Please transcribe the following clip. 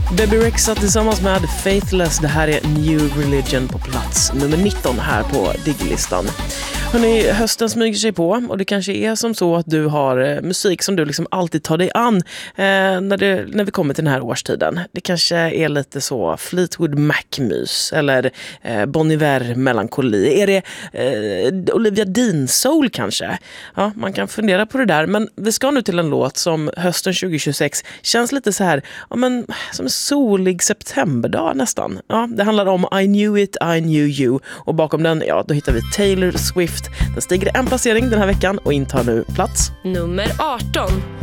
Bebe Rexha tillsammans med Faithless. Det här är New Religion på plats nummer 19 här på Digglistan. Hörrni, hösten smyger sig på och det kanske är som så att du har musik som du liksom alltid tar dig an när vi kommer till den här årstiden. Det kanske är lite så Fleetwood Mac-mys eller Bon Iver melankoli. Är det Olivia Dean Soul kanske? Ja, man kan fundera på det där. Men vi ska nu till en låt som hösten 2026 känns lite så här, ja, men som en solig septemberdag nästan. Ja, det handlar om I Knew It, I Knew You. Och bakom den, ja, då hittar vi Taylor Swift. Den stiger en placering den här veckan och intar nu plats nummer 18.